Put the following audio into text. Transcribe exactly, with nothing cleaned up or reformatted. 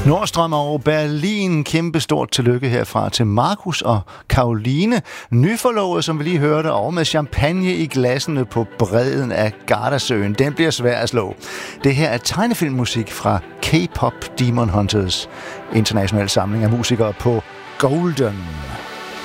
Nordstrøm og Berlin. Kæmpe stort tillykke herfra til Markus og Karoline, nyforlovet, som vi lige hørte, og med champagne i glassene på bredden af Gardasøen. Den bliver svær at slå. Det her er tegnefilmmusik fra K-pop Demon Hunters, international samling af musikere på Golden.